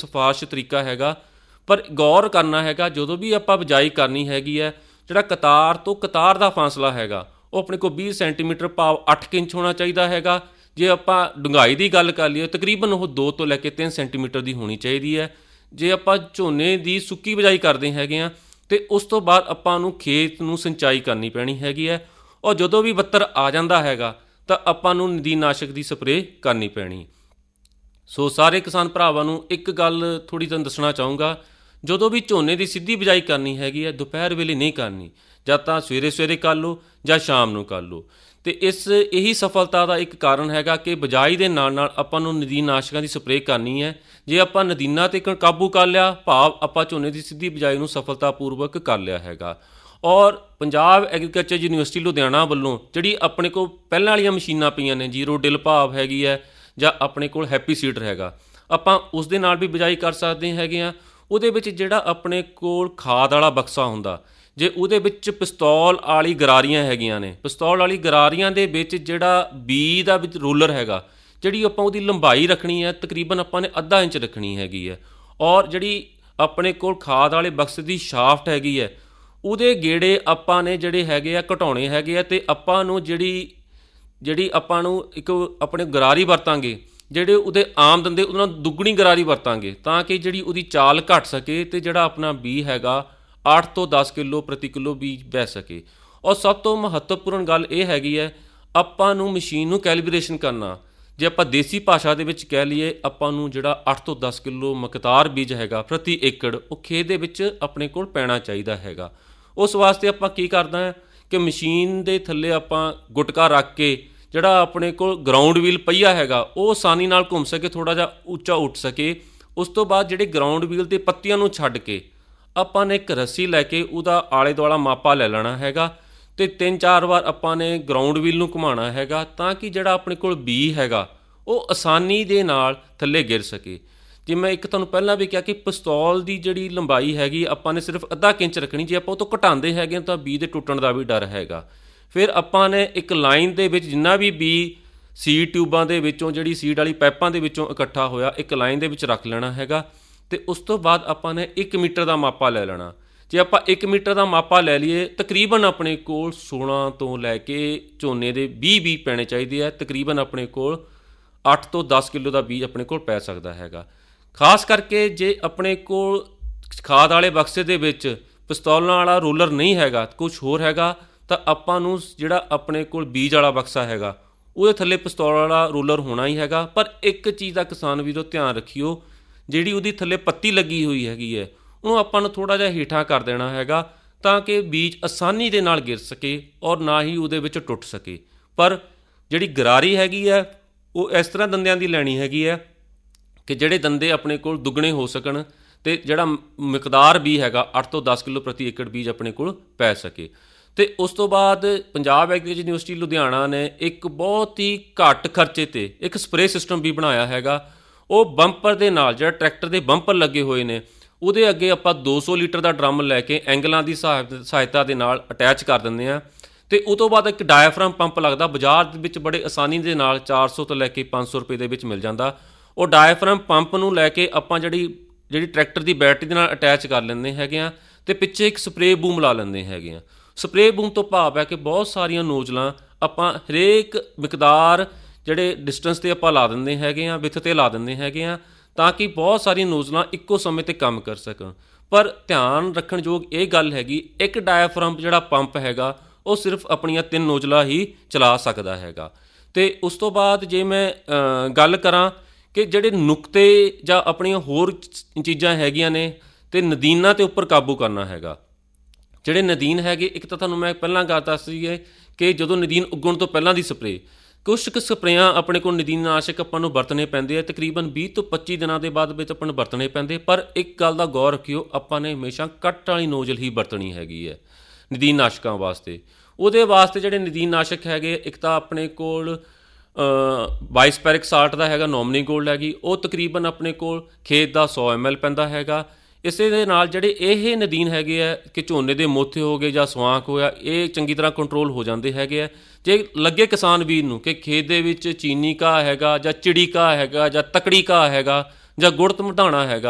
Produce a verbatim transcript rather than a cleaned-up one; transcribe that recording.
ਸਿਫਾਰਿਸ਼ ਤਰੀਕਾ ਹੈਗਾ, ਪਰ ਗੌਰ ਕਰਨਾ ਹੈਗਾ ਜਦੋਂ ਵੀ ਆਪਾਂ ਬਿਜਾਈ ਕਰਨੀ ਹੈਗੀ ਹੈ, ਜਿਹੜਾ ਕਤਾਰ ਤੋਂ ਕਤਾਰ ਦਾ ਫਾਸਲਾ ਹੈਗਾ ਉਹ ਆਪਣੇ ਕੋਲ ਵੀਹ ਸੈਂਟੀਮੀਟਰ ਭਾਵ ਅੱਠ ਕੁ ਇੰਚ ਹੋਣਾ ਚਾਹੀਦਾ ਹੈਗਾ। ਜੇ ਆਪਾਂ ਡੂੰਘਾਈ ਦੀ ਗੱਲ ਕਰ ਲਈਏ ਤਕਰੀਬਨ ਉਹ ਦੋ ਤੋਂ ਲੈ ਕੇ ਤਿੰਨ ਸੈਂਟੀਮੀਟਰ ਦੀ ਹੋਣੀ ਚਾਹੀਦੀ ਹੈ। ਜੇ ਆਪਾਂ ਝੋਨੇ ਦੀ ਸੁੱਕੀ ਬਿਜਾਈ ਕਰਦੇ ਹੈਗੇ ਹਾਂ ਅਤੇ ਉਸ ਤੋਂ ਬਾਅਦ ਆਪਾਂ ਨੂੰ ਖੇਤ ਨੂੰ ਸਿੰਚਾਈ ਕਰਨੀ ਪੈਣੀ ਹੈਗੀ ਹੈ, ਔਰ ਜਦੋਂ ਵੀ ਬੱਤਰ ਆ ਜਾਂਦਾ ਹੈਗਾ ਤਾਂ ਆਪਾਂ ਨੂੰ ਨਦੀਨਨਾਸ਼ਕ ਦੀ ਸਪਰੇਅ ਕਰਨੀ ਪੈਣੀ। ਸੋ ਸਾਰੇ ਕਿਸਾਨ ਭਰਾਵਾਂ ਨੂੰ ਇੱਕ ਗੱਲ ਥੋੜ੍ਹੀ ਤੁਹਾਨੂੰ ਦੱਸਣਾ ਚਾਹੂੰਗਾ, ਜਦੋਂ ਵੀ ਝੋਨੇ ਦੀ ਸਿੱਧੀ ਬਿਜਾਈ ਕਰਨੀ ਹੈਗੀ ਹੈ ਦੁਪਹਿਰ ਵੇਲੇ ਨਹੀਂ ਕਰਨੀ, ਜਾਂ ਤਾਂ ਸਵੇਰੇ ਸਵੇਰੇ ਕਰ ਲਓ ਜਾਂ ਸ਼ਾਮ ਨੂੰ ਕਰ ਲਓ। ਅਤੇ ਇਸ ਇਹੀ ਸਫਲਤਾ ਦਾ ਇੱਕ ਕਾਰਨ ਹੈਗਾ ਕਿ ਬਿਜਾਈ ਦੇ ਨਾਲ ਨਾਲ ਆਪਾਂ ਨੂੰ ਨਦੀਨਨਾਸ਼ਕਾਂ ਦੀ ਸਪਰੇਅ ਕਰਨੀ ਹੈ। ਜੇ ਆਪਾਂ ਨਦੀਨਾਂ 'ਤੇ ਕਾਬੂ ਕਰ ਲਿਆ ਭਾਵ ਆਪਾਂ ਝੋਨੇ ਦੀ ਸਿੱਧੀ ਬਿਜਾਈ ਨੂੰ ਸਫਲਤਾਪੂਰਵਕ ਕਰ ਲਿਆ ਹੈਗਾ। ਔਰ ਪੰਜਾਬ ਐਗਰੀਕਲਚਰ ਯੂਨੀਵਰਸਿਟੀ ਲੁਧਿਆਣਾ ਵੱਲੋਂ ਜਿਹੜੀ ਆਪਣੇ ਕੋਲ ਪਹਿਲਾਂ ਵਾਲੀਆਂ ਮਸ਼ੀਨਾਂ ਪਈਆਂ ਨੇ, ਜੀਰੋ ਡਿਲ ਭਾਵ ਹੈਗੀ ਹੈ, ਜਾਂ ਆਪਣੇ ਕੋਲ ਹੈਪੀ ਸੀਡਰ ਹੈਗਾ, ਆਪਾਂ ਉਸ ਦੇ ਨਾਲ ਵੀ ਬਿਜਾਈ ਕਰ ਸਕਦੇ ਹੈਗੇ ਹਾਂ। ਉਹਦੇ ਵਿੱਚ ਜਿਹੜਾ ਆਪਣੇ ਕੋਲ ਖਾਦ ਵਾਲਾ ਬਕਸਾ ਹੁੰਦਾ, ਜੇ ਉਹਦੇ ਵਿੱਚ ਪਿਸਤੌਲ ਵਾਲੀ ਗਰਾਰੀਆਂ ਹੈਗੀਆਂ ਨੇ, ਪਿਸਤੌਲ ਵਾਲੀ ਗਰਾਰੀਆਂ ਦੇ ਵਿੱਚ ਜਿਹੜਾ ਬੀ ਦਾ ਵਿੱਚ ਰੋਲਰ ਹੈਗਾ, ਜਿਹੜੀ ਆਪਾਂ ਉਹਦੀ ਲੰਬਾਈ ਰੱਖਣੀ ਹੈ ਤਕਰੀਬਨ ਆਪਾਂ ਨੇ ਅੱਧਾ ਇੰਚ ਰੱਖਣੀ ਹੈਗੀ ਹੈ। ਔਰ ਜਿਹੜੀ ਆਪਣੇ ਕੋਲ ਖਾਦ ਵਾਲੇ ਬਕਸੇ ਦੀ ਸ਼ਾਫਟ ਹੈਗੀ ਹੈ, ਉਹਦੇ ਗੇੜੇ ਆਪਾਂ ਨੇ ਜਿਹੜੇ ਹੈਗੇ ਆ ਘਟਾਉਣੇ ਹੈਗੇ ਆ, ਅਤੇ ਆਪਾਂ ਨੂੰ ਜਿਹੜੀ ਜਿਹੜੀ ਆਪਾਂ ਨੂੰ ਇੱਕ ਆਪਣੇ ਗਰਾਰੀ ਵਰਤਾਂਗੇ, ਜਿਹੜੇ ਉਹਦੇ ਆਮ ਦੰਦੇ ਉਹਦੇ ਨਾਲ ਦੁੱਗਣੀ ਗਰਾਰੀ ਵਰਤਾਂਗੇ ਤਾਂ ਕਿ ਜਿਹੜੀ ਉਹਦੀ ਚਾਲ ਘੱਟ ਸਕੇ ਅਤੇ ਜਿਹੜਾ ਆਪਣਾ ਬੀਜ ਹੈਗਾ ਅੱਠ ਤੋਂ ਦਸ ਕਿਲੋ ਪ੍ਰਤੀ ਕਿਲੋ ਬੀਜ ਬਹਿ ਸਕੇ। ਔਰ ਸਭ ਤੋਂ ਮਹੱਤਵਪੂਰਨ ਗੱਲ ਇਹ ਹੈਗੀ ਹੈ, ਆਪਾਂ ਨੂੰ ਮਸ਼ੀਨ ਨੂੰ ਕੈਲੀਬ੍ਰੇਸ਼ਨ ਕਰਨਾ। ਜੇ ਆਪਾਂ ਦੇਸੀ ਭਾਸ਼ਾ ਦੇ ਵਿੱਚ ਕਹਿ ਲਈਏ, ਆਪਾਂ ਨੂੰ ਜਿਹੜਾ ਅੱਠ ਤੋਂ ਦਸ ਕਿਲੋ ਮਕਦਾਰ ਬੀਜ ਹੈਗਾ ਪ੍ਰਤੀ ਏਕੜ ਉਹ ਖੇਤ ਦੇ ਵਿੱਚ ਆਪਣੇ ਕੋਲ ਪੈਣਾ ਚਾਹੀਦਾ ਹੈਗਾ। ਉਸ ਵਾਸਤੇ ਆਪਾਂ ਕੀ ਕਰਦਾ ਹੈ ਕਿ ਮਸ਼ੀਨ ਦੇ ਥੱਲੇ ਆਪਾਂ ਗੁਟਕਾ ਰੱਖ ਕੇ ਜਿਹੜਾ ਆਪਣੇ ਕੋਲ ਗਰਾਊਂਡ ਵੀਲ ਪਹੀਆ ਹੈਗਾ ਉਹ ਆਸਾਨੀ ਨਾਲ ਘੁੰਮ ਸਕੇ, ਥੋੜ੍ਹਾ ਜਿਹਾ ਉੱਚਾ ਉੱਠ ਸਕੇ। ਉਸ ਤੋਂ ਬਾਅਦ ਜਿਹੜੇ ਗਰਾਊਂਡ ਵੀਲ 'ਤੇ ਪੱਤੀਆਂ ਨੂੰ ਛੱਡ ਕੇ ਆਪਾਂ ਨੇ ਇੱਕ ਰੱਸੀ ਲੈ ਕੇ ਉਹਦਾ ਆਲੇ ਦੁਆਲਾ ਮਾਪਾ ਲੈ ਲੈਣਾ ਹੈਗਾ, ਅਤੇ ਤਿੰਨ ਚਾਰ ਵਾਰ ਆਪਾਂ ਨੇ ਗਰਾਊਂਡ ਵੀਲ ਨੂੰ ਘੁਮਾਉਣਾ ਹੈਗਾ ਤਾਂ ਕਿ ਜਿਹੜਾ ਆਪਣੇ ਕੋਲ ਬੀ ਹੈਗਾ ਉਹ ਆਸਾਨੀ ਦੇ ਨਾਲ ਥੱਲੇ ਗਿਰ ਸਕੇ। ਜੇ ਮੈਂ ਇੱਕ ਤੁਹਾਨੂੰ ਪਹਿਲਾਂ ਵੀ ਕਿਹਾ ਕਿ ਪਿਸਤੌਲ ਦੀ ਜਿਹੜੀ ਲੰਬਾਈ ਹੈਗੀ ਆਪਾਂ ਨੇ ਸਿਰਫ ਅੱਧਾ ਕੁ ਇੰਚ ਰੱਖਣੀ, ਜੇ ਆਪਾਂ ਉਹ ਤੋਂ ਘਟਾਉਂਦੇ ਹੈਗੇ ਤਾਂ ਬੀ ਦੇ ਟੁੱਟਣ ਦਾ ਵੀ ਡਰ ਹੈਗਾ। ਫਿਰ ਆਪਾਂ ਨੇ ਇੱਕ ਲਾਈਨ ਦੇ ਵਿੱਚ ਜਿੰਨਾ ਵੀ ਬੀ ਸੀਡ ਟਿਊਬਾਂ ਦੇ ਵਿੱਚੋਂ ਜਿਹੜੀ ਸੀਡ ਵਾਲੀ ਪਾਈਪਾਂ ਦੇ ਵਿੱਚੋਂ ਇਕੱਠਾ ਹੋਇਆ ਇੱਕ ਲਾਈਨ ਦੇ ਵਿੱਚ ਰੱਖ ਲੈਣਾ ਹੈਗਾ, ਅਤੇ ਉਸ ਤੋਂ ਬਾਅਦ ਆਪਾਂ ਨੇ ਇੱਕ ਮੀਟਰ ਦਾ ਮਾਪਾ ਲੈ ਲੈਣਾ। ਜੇ ਆਪਾਂ ਇੱਕ ਮੀਟਰ ਦਾ ਮਾਪਾ ਲੈ ਲਈਏ ਤਕਰੀਬਨ ਆਪਣੇ ਕੋਲ ਸੋਲਾਂ ਤੋਂ ਲੈ ਕੇ ਝੋਨੇ ਦੇ ਵੀਹ ਬੀਜ ਪੈਣੇ ਚਾਹੀਦੇ ਆ, ਤਕਰੀਬਨ ਆਪਣੇ ਕੋਲ ਅੱਠ ਤੋਂ ਦਸ ਕਿਲੋ ਦਾ ਬੀਜ ਆਪਣੇ ਕੋਲ ਪੈ ਸਕਦਾ ਹੈਗਾ। ਖਾਸ ਕਰਕੇ ਜੇ ਆਪਣੇ ਕੋਲ ਖਾਦ ਵਾਲੇ ਬਕਸੇ ਦੇ ਵਿੱਚ ਪਿਸਤੌਲਾਂ ਵਾਲਾ ਰੋਲਰ ਨਹੀਂ ਹੈਗਾ, ਕੁਛ ਹੋਰ ਹੈਗਾ, ਤਾਂ ਆਪਾਂ ਨੂੰ ਜਿਹੜਾ ਆਪਣੇ ਕੋਲ ਬੀਜ ਵਾਲਾ ਬਕਸਾ ਹੈਗਾ ਉਹਦੇ ਥੱਲੇ ਪਿਸਤੌਲ ਵਾਲਾ ਰੋਲਰ ਹੋਣਾ ਹੀ ਹੈਗਾ। ਪਰ ਇੱਕ ਚੀਜ਼ ਦਾ ਕਿਸਾਨ ਵੀਰੋ ਧਿਆਨ ਰੱਖਿਓ, ਜਿਹੜੀ ਉਹਦੀ ਥੱਲੇ ਪੱਤੀ ਲੱਗੀ ਹੋਈ ਹੈਗੀ ਹੈ ਉਹਨੂੰ ਆਪਾਂ ਨੂੰ ਥੋੜ੍ਹਾ ਜਿਹਾ ਹੇਠਾਂ ਕਰ ਦੇਣਾ ਹੈਗਾ ਤਾਂ ਕਿ ਬੀਜ ਆਸਾਨੀ ਦੇ ਨਾਲ ਗਿਰ ਸਕੇ ਔਰ ਨਾ ਹੀ ਉਹਦੇ ਵਿੱਚ ਟੁੱਟ ਸਕੇ। ਪਰ ਜਿਹੜੀ ਗਰਾਰੀ ਹੈਗੀ ਹੈ ਉਹ ਇਸ ਤਰ੍ਹਾਂ ਦੰਦਿਆਂ ਦੀ ਲੈਣੀ ਹੈਗੀ ਹੈ ਕਿ ਜਿਹੜੇ ਦੰਦੇ ਆਪਣੇ ਕੋਲ ਦੁੱਗਣੇ ਹੋ ਸਕਣ ਅਤੇ ਜਿਹੜਾ ਮਿਕਦਾਰ ਵੀ ਹੈਗਾ ਅੱਠ ਤੋਂ ਦਸ ਕਿਲੋ ਪ੍ਰਤੀ ਏਕੜ ਬੀਜ ਆਪਣੇ ਕੋਲ ਪੈ ਸਕੇ। ਅਤੇ ਉਸ ਤੋਂ ਬਾਅਦ ਪੰਜਾਬ ਐਗਰੀਕਲਚਰ ਯੂਨੀਵਰਸਿਟੀ ਲੁਧਿਆਣਾ ਨੇ ਇੱਕ ਬਹੁਤ ਹੀ ਘੱਟ ਖਰਚੇ 'ਤੇ ਇੱਕ ਸਪਰੇਅ ਸਿਸਟਮ ਵੀ ਬਣਾਇਆ ਹੈਗਾ। ਉਹ ਬੰਪਰ ਦੇ ਨਾਲ ਜਿਹੜਾ ਟਰੈਕਟਰ ਦੇ ਬੰਪਰ ਲੱਗੇ ਹੋਏ ਨੇ ਉਹਦੇ ਅੱਗੇ ਆਪਾਂ ਦੋ ਸੌ ਲੀਟਰ ਦਾ ਡਰਮ ਲੈ ਕੇ ਐਂਗਲਾਂ ਦੀ ਸਹਾਇਤਾ ਦੇ ਨਾਲ ਅਟੈਚ ਕਰ ਦਿੰਦੇ ਹਾਂ, ਅਤੇ ਉਹ ਤੋਂ ਬਾਅਦ ਇੱਕ ਡਾਇਫਰਾਮ ਪੰਪ ਲੱਗਦਾ, ਬਾਜ਼ਾਰ ਦੇ ਵਿੱਚ ਬੜੇ ਆਸਾਨੀ ਦੇ ਨਾਲ ਚਾਰ ਸੌ ਤੋਂ ਲੈ ਕੇ ਪੰਜ ਸੌ ਰੁਪਏ ਦੇ ਵਿੱਚ ਮਿਲ ਜਾਂਦਾ। ਉਹ ਡਾਇਫਰਾਮ ਪੰਪ ਨੂੰ ਲੈ ਕੇ ਆਪਾਂ ਜਿਹੜੀ ਜਿਹੜੀ ਟਰੈਕਟਰ ਦੀ ਬੈਟਰੀ ਦੇ ਨਾਲ ਅਟੈਚ ਕਰ ਲੈਂਦੇ ਹੈਗੇ ਹਾਂ, ਅਤੇ ਪਿੱਛੇ ਇੱਕ ਸਪਰੇਅ ਬੂਮ ਲਾ ਲੈਂਦੇ ਹੈਗੇ ਹਾਂ। ਸਪਰੇਅ ਬੂਮ ਤੋਂ ਭਾਵ ਹੈ ਕਿ ਬਹੁਤ ਸਾਰੀਆਂ ਨੋਜ਼ਲਾਂ ਆਪਾਂ ਹਰੇਕ ਮਿਕਦਾਰ ਜਿਹੜੇ ਡਿਸਟੈਂਸ 'ਤੇ ਆਪਾਂ ਲਾ ਦਿੰਦੇ ਹੈਗੇ ਹਾਂ, ਵਿੱਥ 'ਤੇ ਲਾ ਦਿੰਦੇ ਹੈਗੇ ਹਾਂ ਤਾਂ ਕਿ ਬਹੁਤ ਸਾਰੀਆਂ ਨੋਜ਼ਲਾਂ ਇੱਕੋ ਸਮੇਂ 'ਤੇ ਕੰਮ ਕਰ ਸਕਣ। ਪਰ ਧਿਆਨ ਰੱਖਣ ਯੋਗ ਇਹ ਗੱਲ ਹੈਗੀ, ਇੱਕ ਡਾਇਫਰਾਮ ਜਿਹੜਾ ਪੰਪ ਹੈਗਾ ਉਹ ਸਿਰਫ ਆਪਣੀਆਂ ਤਿੰਨ ਨੋਜ਼ਲਾਂ ਹੀ ਚਲਾ ਸਕਦਾ ਹੈਗਾ। ਅਤੇ ਉਸ ਤੋਂ ਬਾਅਦ ਜੇ ਮੈਂ ਗੱਲ ਕਰਾਂ ਕਿ ਜਿਹੜੇ ਨੁਕਤੇ ਜਾਂ ਆਪਣੀਆਂ ਹੋਰ ਚੀਜ਼ਾਂ ਹੈਗੀਆਂ ਨੇ ਅਤੇ ਨਦੀਨਾਂ 'ਤੇ ਉੱਪਰ ਕਾਬੂ ਕਰਨਾ ਹੈਗਾ। ਜਿਹੜੇ ਨਦੀਨ ਹੈਗੇ, ਇੱਕ ਤਾਂ ਤੁਹਾਨੂੰ ਮੈਂ ਪਹਿਲਾਂ ਗੱਲ ਦੱਸੀ ਹੈ ਕਿ ਜਦੋਂ ਨਦੀਨ ਉੱਗਣ ਤੋਂ ਪਹਿਲਾਂ ਦੀ ਸਪਰੇਅ, ਕੁਛ ਕੁ ਸਪਰੇਆਂ ਆਪਣੇ ਕੋਲ ਨਦੀਨਨਾਸ਼ਕ ਆਪਾਂ ਨੂੰ ਵਰਤਣੇ ਪੈਂਦੇ ਆ, ਤਕਰੀਬਨ ਵੀਹ ਤੋਂ ਪੱਚੀ ਦਿਨਾਂ ਦੇ ਬਾਅਦ ਵਿੱਚ ਆਪਾਂ ਨੂੰ ਵਰਤਣੇ ਪੈਂਦੇ। ਪਰ ਇੱਕ ਗੱਲ ਦਾ ਗੌਰ ਰੱਖਿਓ, ਆਪਾਂ ਨੇ ਹਮੇਸ਼ਾ ਕੱਟ ਵਾਲੀ ਨੋਜ਼ਲ ਹੀ ਵਰਤਣੀ ਹੈਗੀ ਹੈ ਨਦੀਨਨਾਸ਼ਕਾਂ ਵਾਸਤੇ। ਉਹਦੇ ਵਾਸਤੇ ਜਿਹੜੇ ਨਦੀਨਨਾਸ਼ਕ ਹੈਗੇ, ਇੱਕ ਤਾਂ ਆਪਣੇ ਕੋਲ ਬਾਈਸਪੈਰਿਕ ਸਾਲਟ ਦਾ ਹੈਗਾ, ਨੋਮਨੀ ਗੋਲਡ ਹੈਗੀ, ਉਹ ਤਕਰੀਬਨ ਆਪਣੇ ਕੋਲ ਖੇਤ ਦਾ ਸੌ ਐਮ ਐਲ ਪੈਂਦਾ ਹੈਗਾ। ਇਸੇ ਦੇ ਨਾਲ ਜਿਹੜੇ ਇਹ ਨਦੀਨ ਹੈਗੇ ਆ ਕਿ ਝੋਨੇ ਦੇ ਮੋਥੇ ਹੋ ਗਏ ਜਾਂ ਸਵਾਂਕ ਹੋਇਆ, ਇਹ ਚੰਗੀ ਤਰ੍ਹਾਂ ਕੰਟਰੋਲ ਹੋ ਜਾਂਦੇ ਹੈਗੇ ਆ। ਜੇ ਲੱਗੇ ਕਿਸਾਨ ਵੀਰ ਨੂੰ ਕਿ ਖੇਤ ਦੇ ਵਿੱਚ ਚੀਨੀ ਘਾਹ ਹੈਗਾ ਜਾਂ ਚਿੜੀ ਘਾਹ ਹੈਗਾ ਜਾਂ ਤਕੜੀ ਘਾਹ ਹੈਗਾ ਜਾਂ ਗੁੜਤ ਮਧਾਣਾ ਹੈਗਾ,